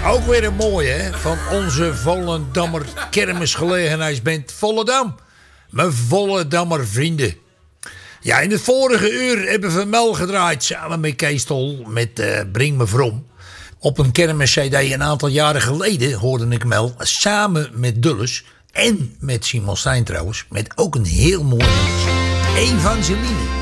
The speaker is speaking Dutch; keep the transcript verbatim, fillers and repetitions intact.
Ook weer een mooie, hè? Van onze Volendammer kermisgelegenheidsband Volendam. Mijn Volendammer vrienden. Ja, in het vorige uur hebben we Mel gedraaid samen met Kees Tol met uh, Breng me Vrom. Op een kermis-cd een aantal jaren geleden hoorde ik Mel samen met Dulles en met Simon Stein trouwens. Met ook een heel mooi liedje. Evangeline.